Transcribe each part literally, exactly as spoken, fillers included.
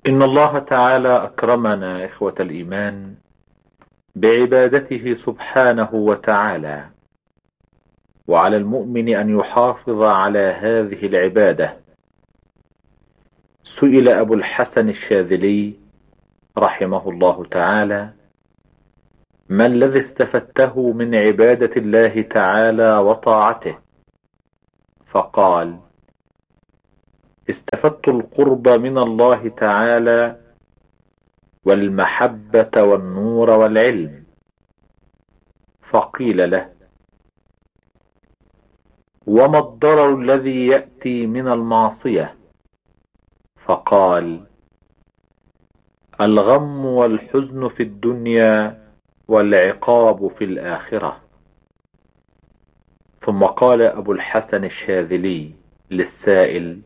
إن الله تعالى أكرمنا إخوة الإيمان بعبادته سبحانه وتعالى، وعلى المؤمن أن يحافظ على هذه العبادة. سئل أبو الحسن الشاذلي رحمه الله تعالى: ما الذي استفدته من عبادة الله تعالى وطاعته؟ فقال: استفدت القرب من الله تعالى والمحبة والنور والعلم. فقيل له: وما الضرر الذي يأتي من المعصية؟ فقال: الغم والحزن في الدنيا والعقاب في الآخرة. ثم قال أبو الحسن الشاذلي للسائل: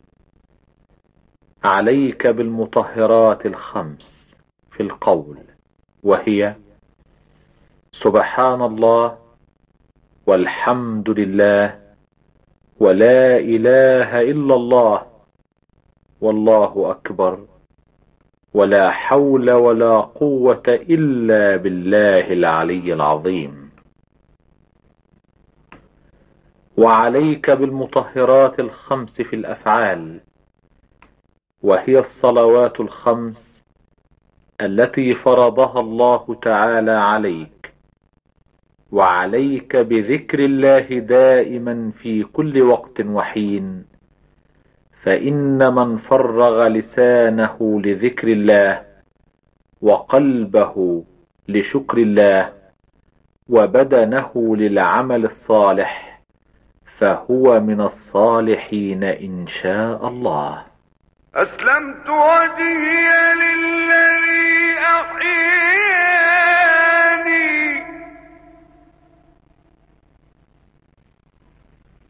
عليك بالمطهرات الخمس في القول، وهي: سبحان الله، والحمد لله، ولا إله إلا الله، والله أكبر، ولا حول ولا قوة إلا بالله العلي العظيم. وعليك بالمطهرات الخمس في الأفعال، وهي الصلوات الخمس التي فرضها الله تعالى عليك. وعليك بذكر الله دائما في كل وقت وحين، فإن من فرغ لسانه لذكر الله وقلبه لشكر الله وبدنه للعمل الصالح فهو من الصالحين إن شاء الله. أسلمت وجهي